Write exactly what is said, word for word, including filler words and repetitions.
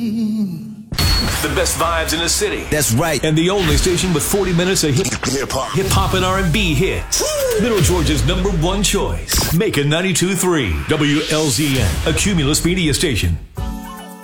The best vibes in the city. That's right. And the only station with forty minutes of hip hop, hip hop and R and B hits. Middle Georgia's number one choice. Macon ninety-two point three W L Z N, a Cumulus media station.